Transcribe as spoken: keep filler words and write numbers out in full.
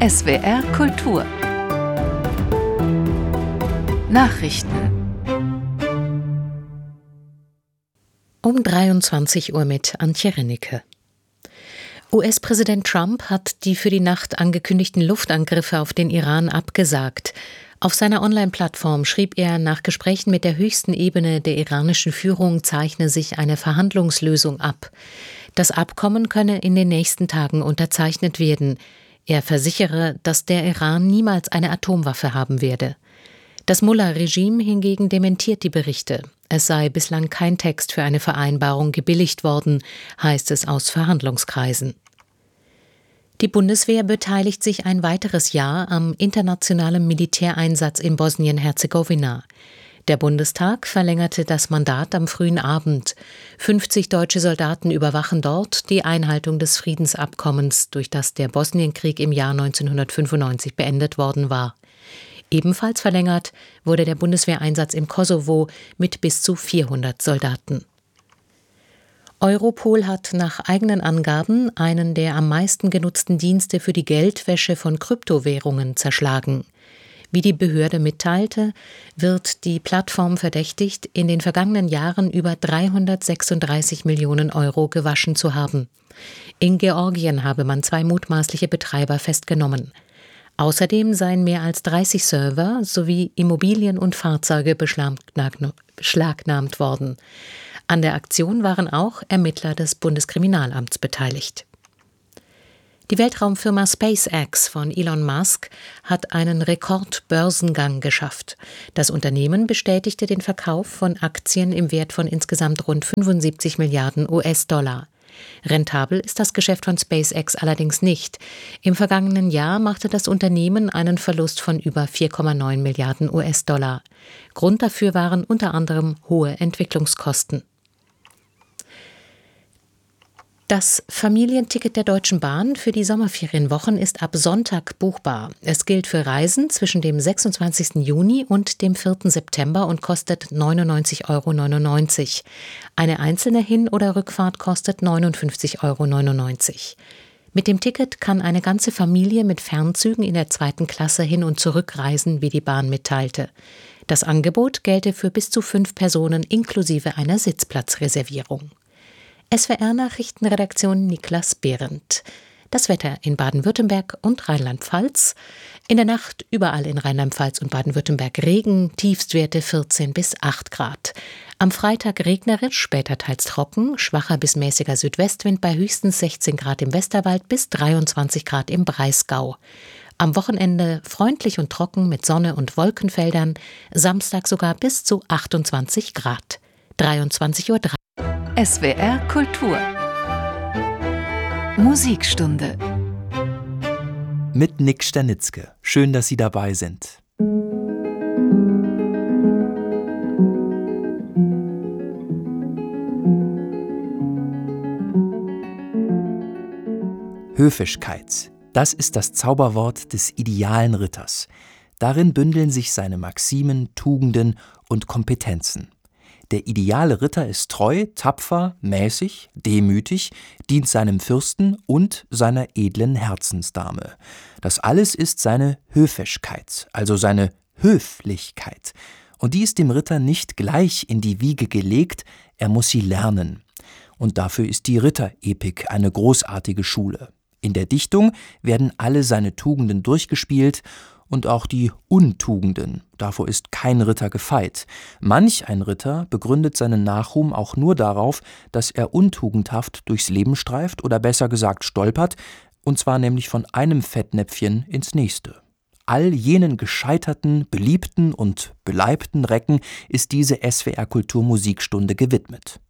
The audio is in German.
S W R Kultur Nachrichten Um dreiundzwanzig Uhr mit Antje Rennecke. U S-Präsident Trump hat die für die Nacht angekündigten Luftangriffe auf den Iran abgesagt. Auf seiner Online-Plattform schrieb er, nach Gesprächen mit der höchsten Ebene der iranischen Führung zeichne sich eine Verhandlungslösung ab. Das Abkommen könne in den nächsten Tagen unterzeichnet werden. Er versichere, dass der Iran niemals eine Atomwaffe haben werde. Das Mullah-Regime hingegen dementiert die Berichte. Es sei bislang kein Text für eine Vereinbarung gebilligt worden, heißt es aus Verhandlungskreisen. Die Bundeswehr beteiligt sich ein weiteres Jahr am internationalen Militäreinsatz in Bosnien-Herzegowina. Der Bundestag verlängerte das Mandat am frühen Abend. fünfzig deutsche Soldaten überwachen dort die Einhaltung des Friedensabkommens, durch das der Bosnienkrieg im Jahr neunzehnhundertfünfundneunzig beendet worden war. Ebenfalls verlängert wurde der Bundeswehreinsatz im Kosovo mit bis zu vierhundert Soldaten. Europol hat nach eigenen Angaben einen der am meisten genutzten Dienste für die Geldwäsche von Kryptowährungen zerschlagen. Wie die Behörde mitteilte, wird die Plattform verdächtigt, in den vergangenen Jahren über dreihundertsechsunddreißig Millionen Euro gewaschen zu haben. In Georgien habe man zwei mutmaßliche Betreiber festgenommen. Außerdem seien mehr als dreißig Server sowie Immobilien und Fahrzeuge beschlagnahmt worden. An der Aktion waren auch Ermittler des Bundeskriminalamts beteiligt. Die Weltraumfirma SpaceX von Elon Musk hat einen Rekordbörsengang geschafft. Das Unternehmen bestätigte den Verkauf von Aktien im Wert von insgesamt rund fünfundsiebzig Milliarden U S-Dollar. Rentabel ist das Geschäft von SpaceX allerdings nicht. Im vergangenen Jahr machte das Unternehmen einen Verlust von über vier Komma neun Milliarden U S-Dollar. Grund dafür waren unter anderem hohe Entwicklungskosten. Das Familienticket der Deutschen Bahn für die Sommerferienwochen ist ab Sonntag buchbar. Es gilt für Reisen zwischen dem sechsundzwanzigsten Juni und dem vierten September und kostet neunundneunzig Euro neunundneunzig. Eine einzelne Hin- oder Rückfahrt kostet neunundfünfzig Euro neunundneunzig. Mit dem Ticket kann eine ganze Familie mit Fernzügen in der zweiten Klasse hin- und zurückreisen, wie die Bahn mitteilte. Das Angebot gelte für bis zu fünf Personen inklusive einer Sitzplatzreservierung. S W R-Nachrichtenredaktion Niklas Behrendt. Das Wetter in Baden-Württemberg und Rheinland-Pfalz. In der Nacht überall in Rheinland-Pfalz und Baden-Württemberg Regen, Tiefstwerte vierzehn bis acht Grad. Am Freitag regnerisch, später teils trocken, schwacher bis mäßiger Südwestwind bei höchstens sechzehn Grad im Westerwald bis dreiundzwanzig Grad im Breisgau. Am Wochenende freundlich und trocken mit Sonne und Wolkenfeldern, Samstag sogar bis zu achtundzwanzig Grad. dreiundzwanzig Uhr drei. S W R Kultur Musikstunde mit Nick Sternitzke. Schön, dass Sie dabei sind. Höfigkeit, das ist das Zauberwort des idealen Ritters. Darin bündeln sich seine Maximen, Tugenden und Kompetenzen. Der ideale Ritter ist treu, tapfer, mäßig, demütig, dient seinem Fürsten und seiner edlen Herzensdame. Das alles ist seine Höfigkeit, also seine Höflichkeit. Und die ist dem Ritter nicht gleich in die Wiege gelegt, er muss sie lernen. Und dafür ist die Ritterepik eine großartige Schule. In der Dichtung werden alle seine Tugenden durchgespielt und auch die Untugenden. Davor ist kein Ritter gefeit. Manch ein Ritter begründet seinen Nachruhm auch nur darauf, dass er untugendhaft durchs Leben streift oder besser gesagt stolpert, und zwar nämlich von einem Fettnäpfchen ins nächste. All jenen gescheiterten, beliebten und beleibten Recken ist diese S W R Kultur Musikstunde gewidmet.